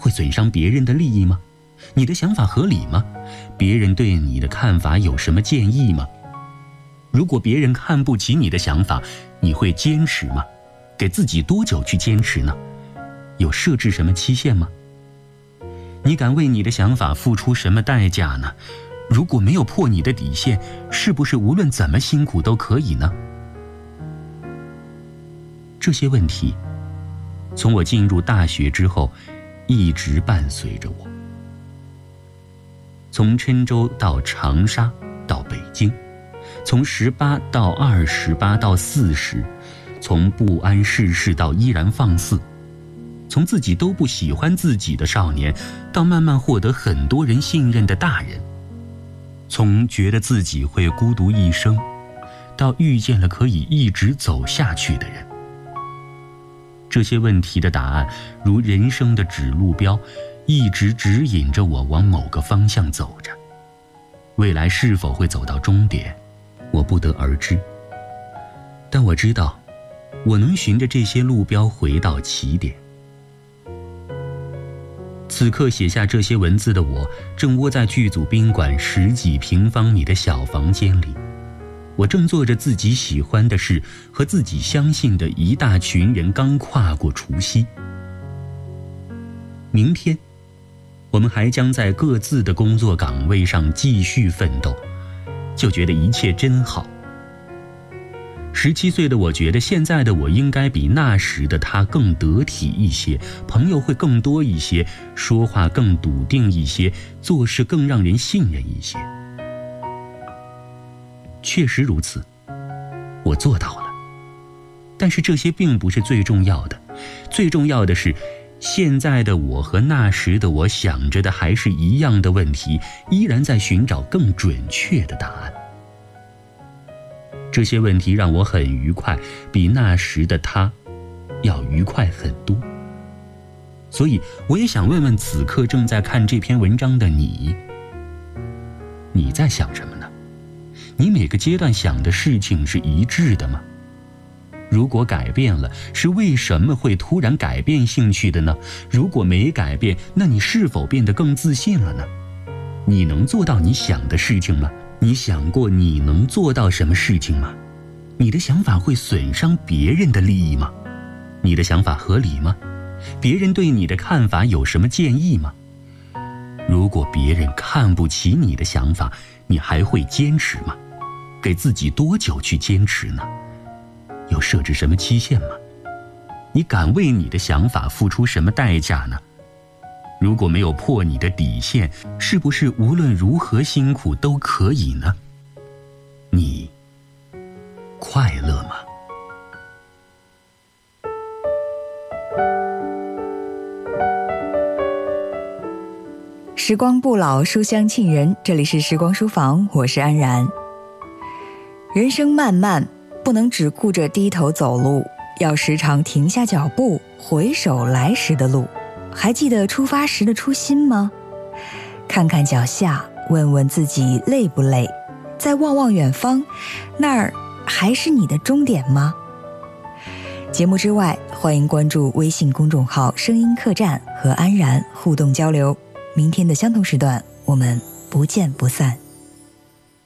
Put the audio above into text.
会损伤别人的利益吗？你的想法合理吗？别人对你的看法有什么建议吗？如果别人看不起你的想法，你会坚持吗？给自己多久去坚持呢？有设置什么期限吗？你敢为你的想法付出什么代价呢？如果没有破你的底线，是不是无论怎么辛苦都可以呢？这些问题，从我进入大学之后，一直伴随着我。从郴州到长沙到北京，从18到28到40，从不谙世事到依然放肆，从自己都不喜欢自己的少年，到慢慢获得很多人信任的大人，从觉得自己会孤独一生，到遇见了可以一直走下去的人。这些问题的答案，如人生的指路标，一直指引着我往某个方向走着。未来是否会走到终点，我不得而知。但我知道，我能循着这些路标回到起点。此刻写下这些文字的我，正窝在剧组宾馆10几平方米的小房间里。我正做着自己喜欢的事，和自己相信的一大群人刚跨过除夕。明天，我们还将在各自的工作岗位上继续奋斗，就觉得一切真好。17岁的我觉得现在的我应该比那时的他更得体一些，朋友会更多一些，说话更笃定一些，做事更让人信任一些。确实如此，我做到了。但是这些并不是最重要的，最重要的是，现在的我和那时的我想着的还是一样的问题，依然在寻找更准确的答案。这些问题让我很愉快，比那时的他要愉快很多。所以我也想问问此刻正在看这篇文章的你，你在想什么呢？你每个阶段想的事情是一致的吗？如果改变了，是为什么会突然改变兴趣的呢？如果没改变，那你是否变得更自信了呢？你能做到你想的事情吗？你想过你能做到什么事情吗？你的想法会损伤别人的利益吗？你的想法合理吗？别人对你的看法有什么建议吗？如果别人看不起你的想法，你还会坚持吗？给自己多久去坚持呢？有设置什么期限吗？你敢为你的想法付出什么代价呢？如果没有破你的底线，是不是无论如何辛苦都可以呢？你快乐吗？ 时光不老，书香沁人，这里是时光书房，我是安然。人生漫漫，不能只顾着低头走路，要时常停下脚步，回首来时的路。还记得出发时的初心吗？看看脚下，问问自己累不累，再望望远方，那儿还是你的终点吗？节目之外，欢迎关注微信公众号声音客栈和安然互动交流。明天的相同时段，我们不见不散。